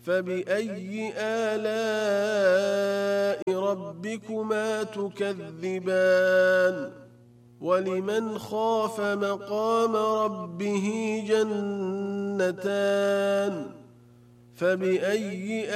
فبأي آلاء ربكما تكذبان ولمن خاف مقام ربه جنتان فبأي